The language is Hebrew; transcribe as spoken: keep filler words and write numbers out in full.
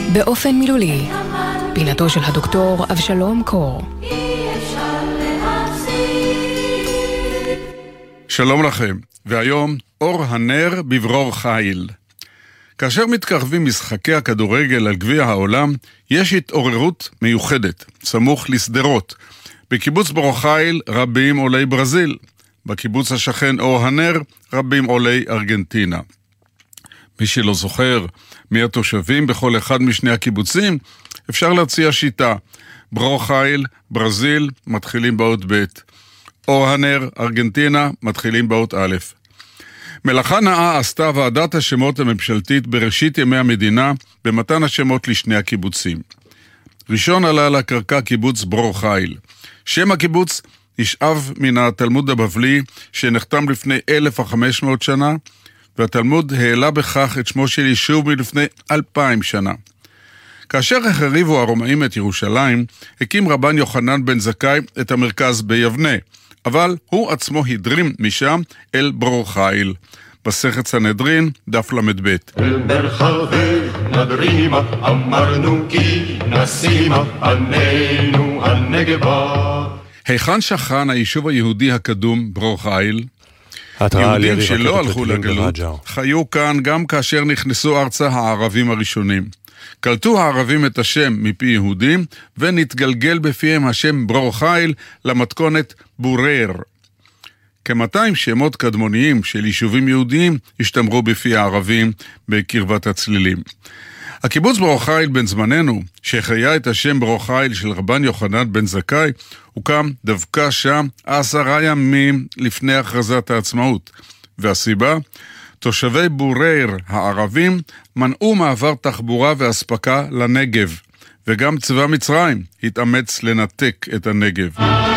באופן מילולי, פינתו של הדוקטור אבשלום קור. שלום לכם, והיום אור הנר בברור חיל. כאשר מתקרבים משחקי הכדורגל על גביע העולם, יש התעוררות מיוחדת, סמוך לסדרות. בקיבוץ ברור חיל רבים עולי ברזיל, בקיבוץ השכן אור הנר רבים עולי ארגנטינה. מי שלא זוכר מי התושבים בכל אחד משני הקיבוצים, אפשר להציע שיטה. ברור חיל, ברזיל, מתחילים באות ב'. אור הנר, ארגנטינה, מתחילים באות א'. מלאכה נאה עשתה ועדת השמות הממשלתית בראשית ימי המדינה במתן השמות לשני הקיבוצים. ראשון עלה לקרקע קיבוץ ברור חיל. שם הקיבוץ נשאב מן התלמוד הבבלי שנחתם לפני אלף וחמש מאות שנה, והתלמוד העלה בכך את שמו של יישוב מלפני אלפיים שנה. כאשר החריבו הרומאים את ירושלים, הקים רבן יוחנן בן זכאי את המרכז ביבנה, אבל הוא עצמו הדרים משם אל ברור חיל. מסכת סנהדרין, דף למד ב'. מרחבי נדרימה אמרנו כי נשימה עננו הנגבה. היכן שכן היישוב היהודי הקדום ברור חיל? יהודים שלא הלכו לגלות חיו כאן גם כאשר נכנסו ארצה הערבים הראשונים. קלטו הערבים את השם מפי יהודים ונתגלגל בפיהם השם ברור חיל למתכונת בורר. כ-מאתיים שמות קדמוניים של יישובים יהודיים השתמרו בפי הערבים בקרבת הצלילים. הקיבוץ ברור חיל בן זמננו, שחיה את השם ברור חיל של רבן יוחנן בן זכאי, הוקם דווקא שם עשרה ימים לפני הכרזת העצמאות. והסיבה? תושבי בורר הערבים מנעו מעבר תחבורה והספקה לנגב, וגם צבא מצרים התאמץ לנתק את הנגב.